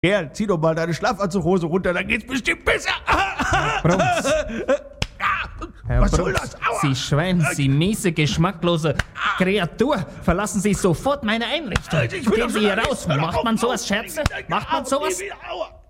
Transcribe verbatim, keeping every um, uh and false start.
Kerl, zieh doch mal deine Schlafanzughose runter, dann geht's bestimmt besser. Bruns. Herr Was soll Bruns, das? Aua. Sie Schwein, Sie miese, geschmacklose Kreatur, verlassen Sie sofort meine Einrichtung. Ich will Gehen doch Sie hier schon- raus. Hör doch Macht auf, man sowas auf. Scherze? Macht man sowas? Aua.